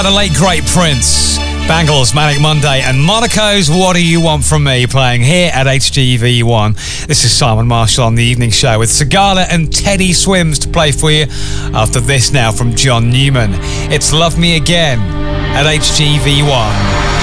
The late great Prince, Bangles, Manic Monday, and Monaco's What Do You Want From Me playing here at HGV1. This is Simon Marshall on The Evening Show with Sigala and Teddy Swims to play for you after this now from John Newman. It's Love Me Again at HGV1.